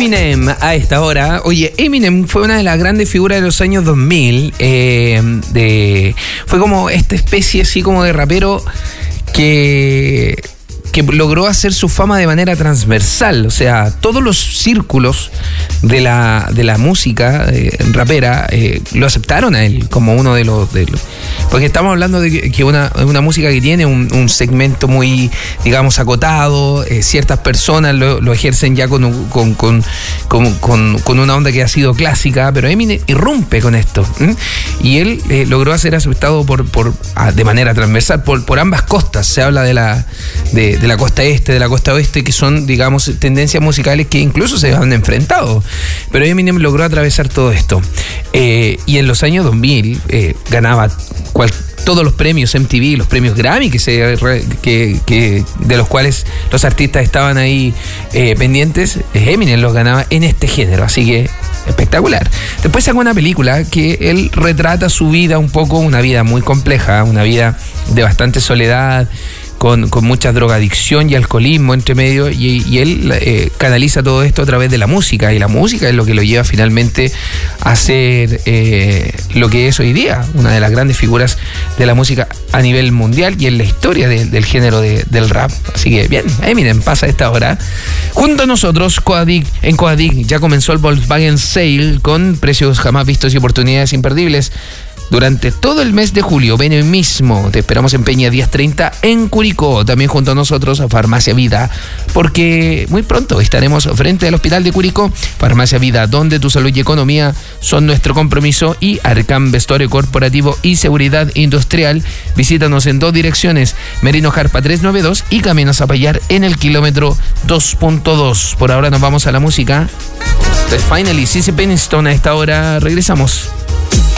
Eminem a esta hora. Oye, Eminem fue una de las grandes figuras de los años 2000. Fue como esta especie así como de rapero que logró hacer su fama de manera transversal. O sea, todos los círculos de la música rapera lo aceptaron a él como uno de los porque estamos hablando de que una música que tiene un segmento muy, digamos, acotado. Ciertas personas lo ejercen ya con una onda que ha sido clásica, pero Eminem irrumpe con esto. Y él logró ser aceptado de manera transversal por ambas costas. Se habla de la costa este, de la costa oeste, que son, digamos, tendencias musicales que incluso se han enfrentado. Pero Eminem logró atravesar todo esto. Y en los años 2000 ganaba todos los premios MTV, los premios Grammy de los cuales los artistas estaban ahí pendientes. Eminem los ganaba en este género, así que espectacular. Después sacó una película que él retrata su vida un poco, una vida muy compleja, una vida de bastante soledad, con mucha drogadicción y alcoholismo entre medio, y él canaliza todo esto a través de la música, y la música es lo que lo lleva finalmente a ser lo que es hoy día, una de las grandes figuras de la música a nivel mundial y en la historia del género del rap. Así que bien, Eminem pasa a esta hora. Junto a nosotros, en Coadic ya comenzó el Volkswagen Sale con precios jamás vistos y oportunidades imperdibles. Durante todo el mes de julio, ven hoy mismo, te esperamos en Peña 1030 en Curicó, también junto a nosotros a Farmacia Vida, porque muy pronto estaremos frente al Hospital de Curicó. Farmacia Vida, donde tu salud y economía son nuestro compromiso, y Arcam Vestuario Corporativo y Seguridad Industrial. Visítanos en 2 direcciones, Merino Jarpa 392 y Camino Zapallar en el kilómetro 2.2. Por ahora nos vamos a la música. Finally, CeCe Peniston a esta hora, regresamos.